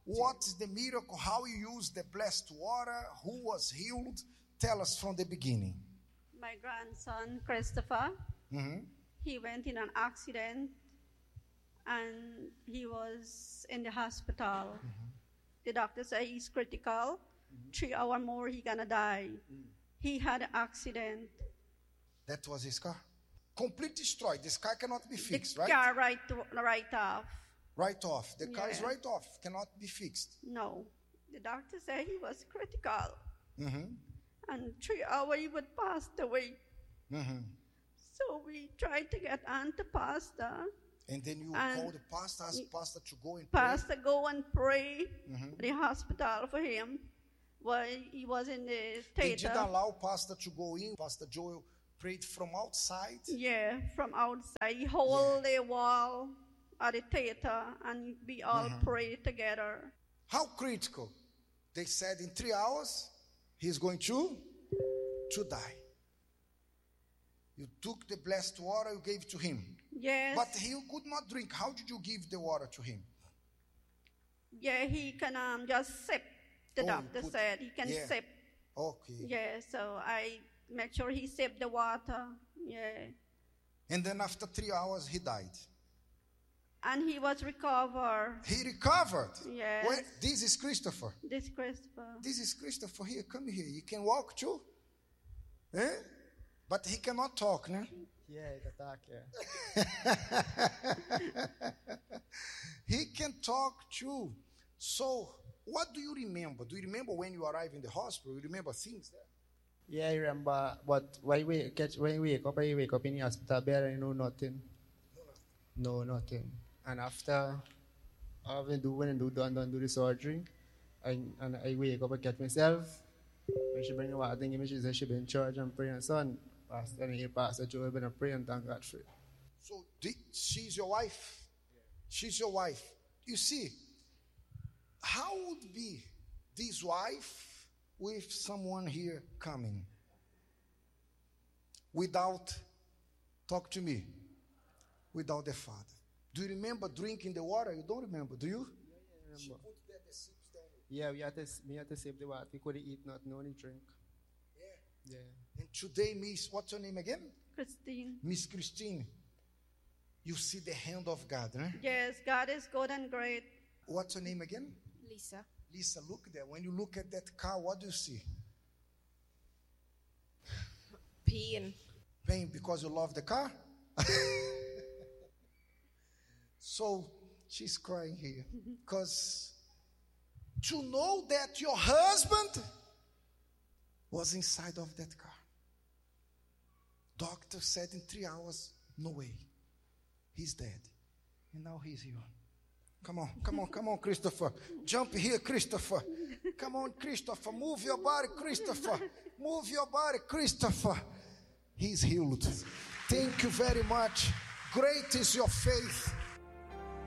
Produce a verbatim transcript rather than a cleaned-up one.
What is the miracle? How you use the blessed water? Who was healed? Tell us from the beginning. My grandson, Christopher, Mm-hmm. he went in an accident and he was in the hospital. Mm-hmm. The doctor said he's critical. Mm-hmm. Three hours more, he's going to die. Mm. He had an accident. That was his car. Completely destroyed. This car cannot be fixed, the right? car right, to, right off. Right off. The car is Yeah. right off. Cannot be fixed. No. The doctor said he was critical. Mm-hmm. And three hours he would pass away. Mm-hmm. So we tried to get on to pastor. And then you And call the pastor, ask pastor to go and pray. Pastor go and pray Mhm. at the hospital for him while he was in the They did theater. allow pastor to go in. Pastor Joel prayed from outside. Yeah, from outside. He hold the wall at the theater and we all Mhm. pray together. How critical? They said in three hours, he's going to, to die. You took the blessed water, you gave to him. Yes. But he could not drink. How did you give the water to him? Yeah, he can um, just sip. The Oh, doctor put- said he can yeah. sip. Okay. Yeah, so I make sure he sip the water. Yeah. And then after three hours, he died. And he was recovered. He recovered. Yes. Where, this is Christopher. This Christopher. This is Christopher here. Come here. You can walk too. Eh? But he cannot talk, no? Yeah, he can talk, yeah. He can talk too. So, what do you remember? Do you remember when you arrived in the hospital? You remember things there? Yeah, I remember, but when we catch, when you wake up, I wake up in the hospital bed and you know nothing. No, nothing. And after I do when I do done, done do the surgery, and, and I wake up and catch myself. When she bring the water, thing, she said she been in church and praying, son. Pastor, and he Pastor Joe been a praying and thank God for it. So, the, she's your wife? She's your wife. You see, how would be this wife with someone here coming? Without, talk to me, without the father. Do you remember drinking the water? You don't remember, do you? Yeah, yeah, I remember. Yeah, we had to, we had to save the water. We couldn't eat nothing, only drink. Yeah. Yeah. And today, Miss, what's your name again? Christine. Miss Christine. You see the hand of God, eh? Yes, God is good and great. What's your name again? Lisa. Lisa, look there. When you look at that car, what do you see? Pain. Pain because you love the car? So she's crying here because to know that your husband was inside of that car. Doctor said in three hours, no way. He's dead. And now he's here. Come on, come on, come on, Christopher. Jump here, Christopher. Come on, Christopher. Move your body, Christopher. Move your body, Christopher. He's healed. Thank you very much. Great is your faith.